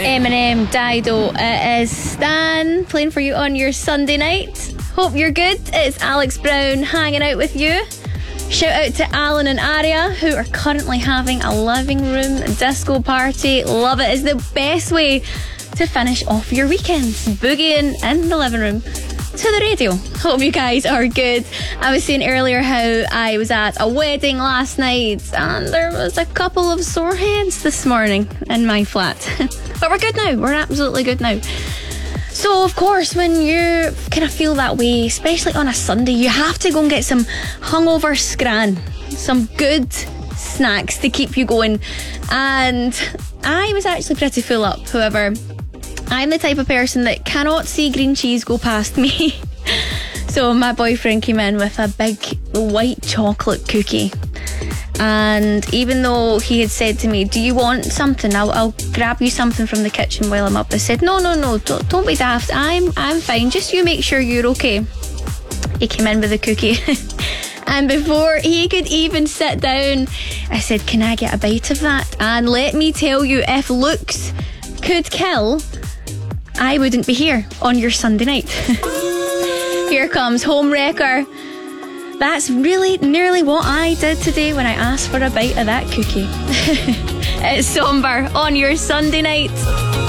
Eminem, Dido. It is Stan playing for you on your Sunday night. Hope you're good. It's Alex Brown hanging out with you. Shout out to Alan and Aria, who are currently having a living room disco party. Love it. It's the best way to finish off your weekends. Boogieing in the living room to the radio. Hope you guys are good. I was saying earlier how I was at a wedding last night and there was a couple of sore heads this morning in my flat. But we're good now. We're absolutely good now. So, of course, when you kind of feel that way, especially on a Sunday, you have to go and get some hungover scran, some good snacks to keep you going. And I was actually pretty full up. However, I'm the type of person that cannot see green cheese go past me. So my boyfriend came in with a big white chocolate cookie. And even though he had said to me, do you want something? I'll grab you something from the kitchen while I'm up. I said, no, don't be daft. I'm fine. Just you make sure you're okay. He came in with a cookie. And before he could even sit down, I said, can I get a bite of that? And let me tell you, if looks could kill, I wouldn't be here on your Sunday night. Here comes Home Wrecker. That's really nearly what I did today when I asked for a bite of that cookie. It's Somber on your Sunday night.